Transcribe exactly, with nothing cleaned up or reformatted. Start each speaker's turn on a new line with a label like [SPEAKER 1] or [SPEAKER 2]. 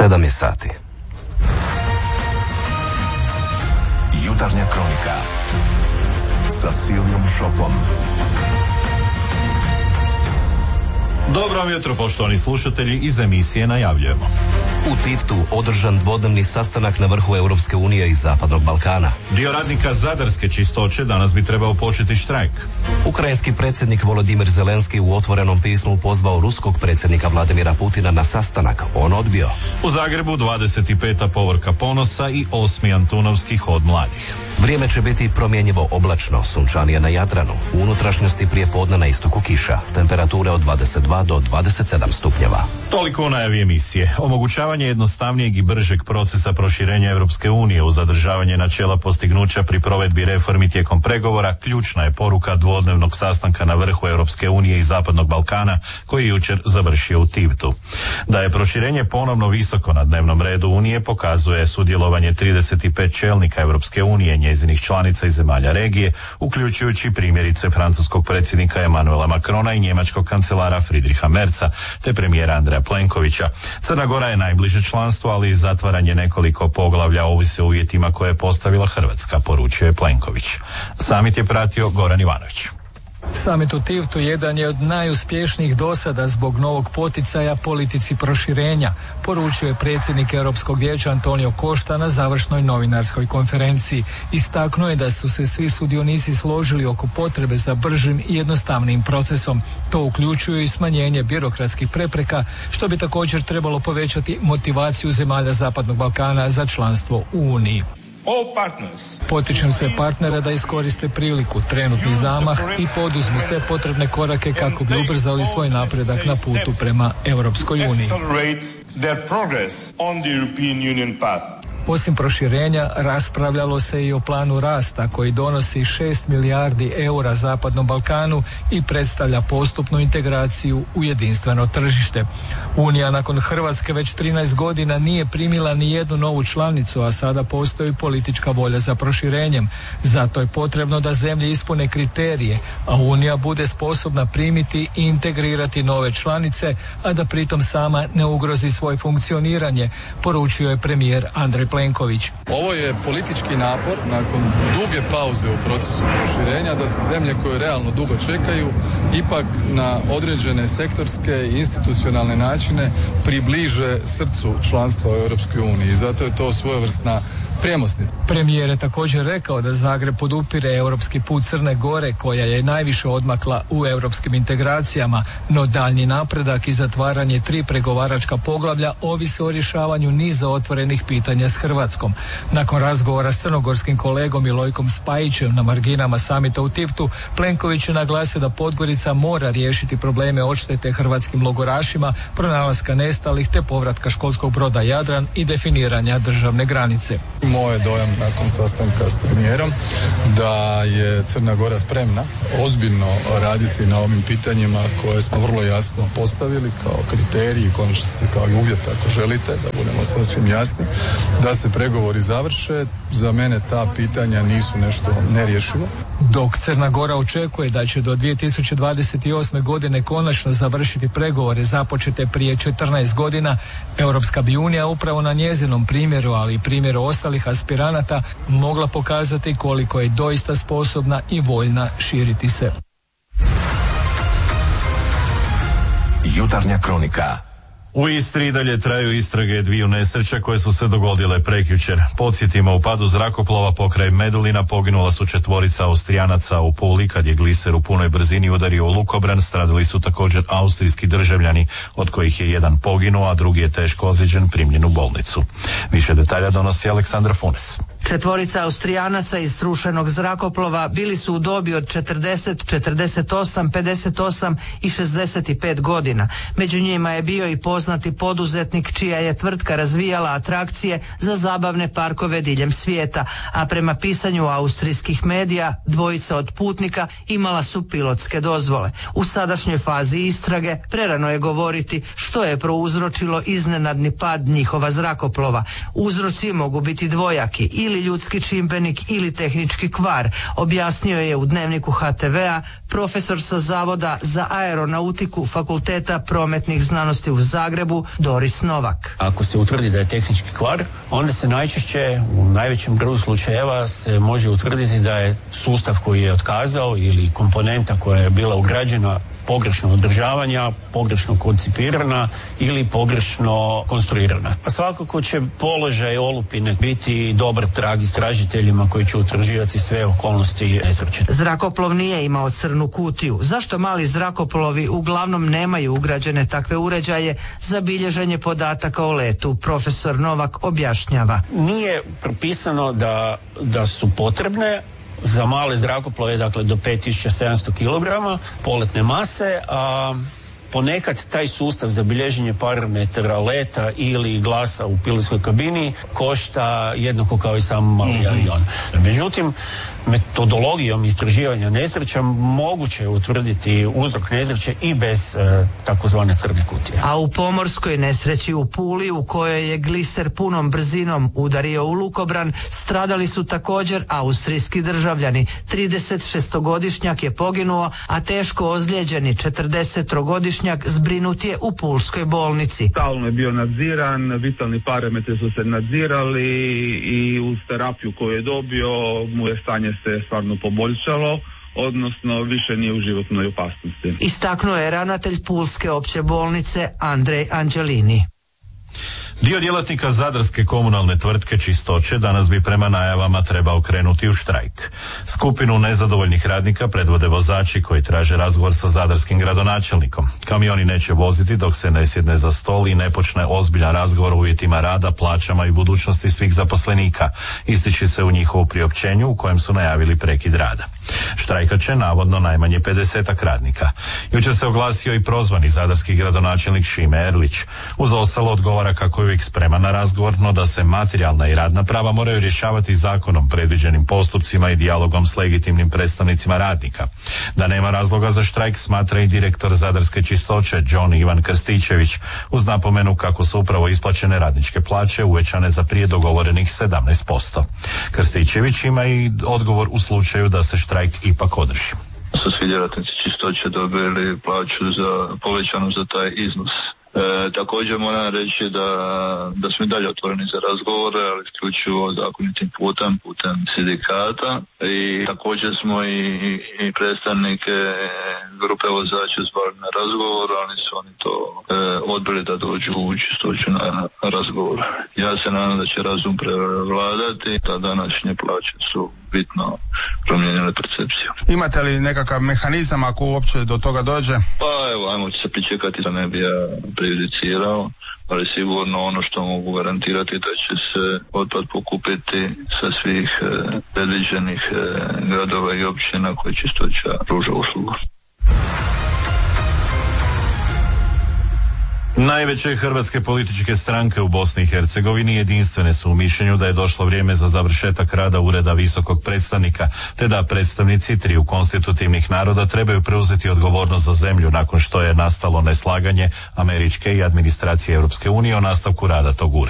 [SPEAKER 1] Sedam je sati.
[SPEAKER 2] Jutarnja kronika sa Silijom Šopom.
[SPEAKER 3] Dobro vam jutro, poštovani slušatelji, iz emisije najavljujemo.
[SPEAKER 1] U Tivtu održan dvodnevni sastanak na vrhu Europske unije i Zapadnog Balkana.
[SPEAKER 3] Dio radnika Zadarske čistoće danas bi trebao početi štrajk.
[SPEAKER 1] Ukrajinski predsjednik Volodimir Zelenski u otvorenom pismu pozvao ruskog predsjednika Vladimira Putina na sastanak. On odbio.
[SPEAKER 3] U Zagrebu dvadeset peta povorka ponosa i osmi Antunovski hod mladih.
[SPEAKER 1] Vrijeme će biti promjenjivo oblačno, sunčanije na Jadranu. U unutrašnjosti prije podne na istoku kiša. Temperature od dvadeset dva do dvadeset sedam stupnjeva.
[SPEAKER 3] Toliko u najavi emisije. Omogućavanje jednostavnijeg i bržeg procesa proširenja Europske unije uz zadržavanje načela postignuća pri provedbi reformi tijekom pregovora ključna je poruka dvodnevnog sastanka na vrhu Europske unije i Zapadnog Balkana koji je jučer završio u Tivtu. Da je proširenje ponovno visoko na dnevnom redu Unije pokazuje sudjelovanje trideset pet čelnika Europske unije, njezinih članica i zemalja regije, uključujući primjerice francuskog predsjednika Emanuela Macrona i njemačkog kancelara Friedricha Merza, te premijera Andreja Plenkovića. Crna Gora je najbliže članstvo, ali i zatvaranje nekoliko poglavlja ovisi o uvjetima koje je postavila Hrvatska, poručio je Plenković. Samit je pratio Goran Ivanović.
[SPEAKER 4] Samit u Tivtu jedan je od najuspješnijih dosada zbog novog poticaja politici proširenja, poručio je predsjednik Europskog vijeća Antonio Costa na završnoj novinarskoj konferenciji. Istaknuo je da su se svi sudionici složili oko potrebe za bržim i jednostavnijim procesom. To uključuje i smanjenje birokratskih prepreka, što bi također trebalo povećati motivaciju zemalja Zapadnog Balkana za članstvo u Uniji. Potičem sve partnere da iskoriste priliku, trenutni zamah i poduzmu sve potrebne korake kako bi ubrzali svoj napredak na putu prema Europskoj uniji. Osim proširenja, raspravljalo se i o planu rasta koji donosi šest milijardi eura Zapadnom Balkanu i predstavlja postupnu integraciju u jedinstveno tržište. Unija nakon Hrvatske već trinaest godina nije primila ni jednu novu članicu, a sada postoji politička volja za proširenjem. Zato je potrebno da zemlje ispune kriterije, a Unija bude sposobna primiti i integrirati nove članice, a da pritom sama ne ugrozi svoje funkcioniranje, poručio je premijer Andrej Plenković.
[SPEAKER 5] Ovo je politički napor nakon duge pauze u procesu proširenja da se zemlje koje realno dugo čekaju ipak na određene sektorske i institucionalne načine približe srcu članstva u Europskoj uniji. Zato je to svojevrsna premosnica.
[SPEAKER 4] Premijer je također rekao da Zagreb podupire europski put Crne Gore koja je najviše odmakla u europskim integracijama, no daljnji napredak i zatvaranje tri pregovaračka poglavlja ovise o rješavanju niza otvorenih pitanja s Hrvatskom. Nakon razgovora s crnogorskim kolegom Milojkom Spajićem na marginama samita u Tivtu, Plenković je naglasio da Podgorica mora riješiti probleme odštete hrvatskim logorašima, pronalaska nestalih te povratka školskog broda Jadran i definiranja državne granice.
[SPEAKER 5] Moj je dojam nakon sastanka s premijerom da je Crna Gora spremna ozbiljno raditi na ovim pitanjima koje smo vrlo jasno postavili kao kriteriji, konačno se kao i uvjet ako želite, da budemo sasvim jasni, da se pregovori završe. Za mene ta pitanja nisu nešto nerješivo.
[SPEAKER 4] Dok Crna Gora očekuje da će do dvije tisuće dvadeset osme godine konačno završiti pregovore započete prije četrnaest godina, Europska bi unija upravo na njezinom primjeru, ali i primjeru ostalih aspiranata mogla pokazati koliko je doista sposobna i voljna širiti se.
[SPEAKER 2] Jutarnja kronika.
[SPEAKER 3] U Istri i dalje traju istrage dviju nesreća koje su se dogodile prekjučer. Podsjetimo, u padu zrakoplova pokraj Medulina poginula su četvorica Austrijanaca u Puli kad je gliser u punoj brzini udario u lukobran. Stradili su također austrijski državljani, od kojih je jedan poginuo, a drugi je teško ozlijeđen, primljen u bolnicu. Više detalja donosi Aleksandra Funes.
[SPEAKER 6] Četvorica Austrijanaca iz srušenog zrakoplova bili su u dobi od četrdeset, četrdeset osam, pedeset osam i šezdeset pet godina. Među njima je bio i poznati poduzetnik čija je tvrtka razvijala atrakcije za zabavne parkove diljem svijeta, a prema pisanju austrijskih medija dvojica od putnika imala su pilotske dozvole. U sadašnjoj fazi istrage prerano je govoriti što je prouzročilo iznenadni pad njihova zrakoplova. Uzroci mogu biti dvojaki, ili ili ljudski čimbenik ili tehnički kvar, objasnio je u Dnevniku H T V-a profesor sa Zavoda za aeronautiku Fakulteta prometnih znanosti u Zagrebu Doris Novak.
[SPEAKER 7] Ako se utvrdi da je tehnički kvar, onda se najčešće u najvećem broju slučajeva se može utvrditi da je sustav koji je otkazao ili komponenta koja je bila ugrađena pogrešno održavanja, pogrešno koncipirana ili pogrešno konstruirana. Pa svakako će položaj olupine biti dobar trag istražiteljima koji će utvrđivati sve okolnosti nesreće.
[SPEAKER 6] Zrakoplov nije imao crnu kutiju. Zašto mali zrakoplovi uglavnom nemaju ugrađene takve uređaje za bilježenje podataka o letu? Profesor Novak objašnjava.
[SPEAKER 7] Nije propisano da, da su potrebne za male zrakoplove, dakle do pet tisuća sedamsto kilograma poletne mase, a ponekad taj sustav za bilježenje parametara leta ili glasa u pilotskoj kabini košta jednako kao i sam mali mm-hmm. avion. Međutim, metodologijom istraživanja nesreća moguće je utvrditi uzrok nesreće i bez e, takozvane crne kutije.
[SPEAKER 6] A u pomorskoj nesreći u Puli, u kojoj je gliser punom brzinom udario u lukobran, stradali su također austrijski državljani. tridesetšestogodišnjak je poginuo, a teško ozlijeđeni četrdesettrogodišnjak zbrinut je u pulskoj bolnici.
[SPEAKER 8] Stalno je bio nadziran, vitalni parametri su se nadzirali i uz terapiju koju je dobio mu je stanje se stvarno poboljšalo, odnosno više nije u životnoj opasnosti.
[SPEAKER 6] Istaknuo je ravnatelj Pulske opće bolnice Andrej Anđelini.
[SPEAKER 3] Dio djelatnika zadarske komunalne tvrtke Čistoće danas bi prema najavama trebao krenuti u štrajk. Skupinu nezadovoljnih radnika predvode vozači koji traže razgovor sa zadarskim gradonačelnikom. Kamioni neće voziti dok se ne sjedne za stol i ne počne ozbiljan razgovor o uvjetima rada, plaćama i budućnosti svih zaposlenika, ističi se u njihovu priopćenju u kojem su najavili prekid rada. Štrajkat će navodno najmanje pedesetak radnika. Jučer se oglasio i prozvani zadarski gradonačelnik Šime Erlić. Uz ostalo odgovara kako je uvijek spreman na razgovor, no da se materijalna i radna prava moraju rješavati zakonom predviđenim postupcima i dijalogom s legitimnim predstavnicima radnika. Da nema razloga za štrajk smatra i direktor Zadarske Čistoće John Ivan Krstičević, uz napomenu kako su upravo isplaćene radničke plaće uvećane za prije dogovorenih sedamnaest posto. Krstičević ima i odgovor u slučaju da se štrajk ipak održi.
[SPEAKER 9] Su svi djelatnici Čistoće dobili plaću za, povećanu za taj iznos. E, također moram reći da, da smo i dalje otvoreni za razgovore, ali isključivo zakonitim putem, putem sindikata, i također smo i, i, i predstavnike grupe vozača zvali na razgovor, ali su oni to e, odbili da dođu u Čistoću na razgovor. Ja se nadam da će razum prevladati, da današnje plaće su bitno promijenile percepciju.
[SPEAKER 10] Imate li nekakav mehanizam ako uopće do toga dođe?
[SPEAKER 9] Pa evo, ajmo se pričekati, da ne bi ja prejudicirao, ali sigurno ono što mogu garantirati da će se otpad pokupiti sa svih e, predviđenih e, gradova i općina koje Čistoća pruža uslugu.
[SPEAKER 3] Najveće hrvatske političke stranke u Bosni i Hercegovini jedinstvene su u mišljenju da je došlo vrijeme za završetak rada Ureda visokog predstavnika, te da predstavnici triju konstitutivnih naroda trebaju preuzeti odgovornost za zemlju nakon što je nastalo neslaganje američke i administracije Europske unije o nastavku rada tog ureda.